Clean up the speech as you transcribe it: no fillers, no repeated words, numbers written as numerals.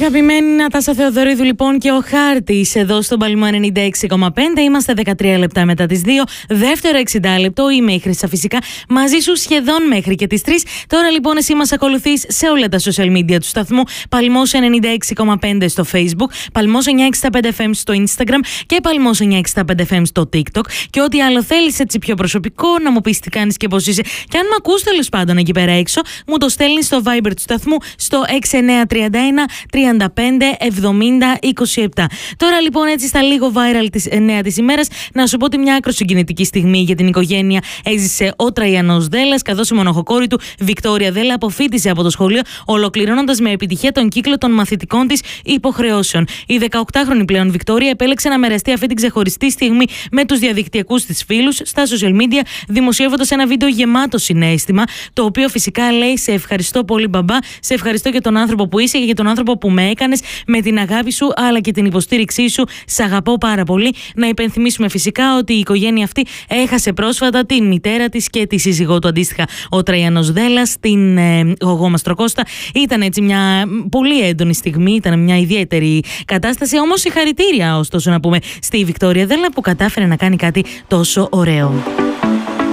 Αγαπημένη Νατάσα Θεοδωρίδου, λοιπόν, και ο χάρτης εδώ στον Παλμό 96,5. Είμαστε 13 λεπτά μετά τις 2. Δεύτερο 60 λεπτό. Είμαι η Χρυσά, φυσικά, μαζί σου σχεδόν μέχρι και τις 3. Τώρα, λοιπόν, εσύ μας ακολουθείς σε όλα τα social media του σταθμού. Παλμός 96,5 στο Facebook, Παλμός 965 FM στο Instagram και Παλμός 965 FM στο TikTok. Και ό,τι άλλο θέλεις, έτσι πιο προσωπικό, να μου πεις τι κάνεις και πώς είσαι. Και αν με ακούς τέλος πάντων εκεί πέρα έξω, μου το στέλνεις στο Viber του σταθμού στο 6931 35 70 27. Τώρα, λοιπόν, έτσι στα λίγο viral της νέα της ημέρας, να σου πω ότι μια ακροσυγκινητική στιγμή για την οικογένεια έζησε ο Τραϊανός Δέλλας, καθώς η μοναχοκόρη του Βικτόρια Δέλλα αποφοίτησε από το σχολείο, ολοκληρώνοντας με επιτυχία τον κύκλο των μαθητικών της υποχρεώσεων. Η 18χρονη πλέον Βικτόρια επέλεξε να μοιραστεί αυτή την ξεχωριστή στιγμή με τους διαδικτυακούς της φίλους στα social media, δημοσιεύοντας ένα βίντεο γεμάτο συναίσθημα, το οποίο φυσικά λέει: σε ευχαριστώ πολύ, μπαμπά, σε ευχαριστώ για τον άνθρωπο που είσαι και για τον άνθρωπο που με έκανες, με την αγάπη σου αλλά και την υποστήριξή σου. Σ' αγαπώ πάρα πολύ. Να υπενθυμίσουμε φυσικά ότι η οικογένεια αυτή έχασε πρόσφατα την μητέρα της και τη σύζυγό του αντίστοιχα, ο Τραϊανός Δέλλας, την Γογό Μαστροκώστα. Ήταν έτσι μια πολύ έντονη στιγμή, ήταν μια ιδιαίτερη κατάσταση. Όμως συγχαρητήρια, ωστόσο, να πούμε στη Βικτόρια Δέλλα που κατάφερε να κάνει κάτι τόσο ωραίο.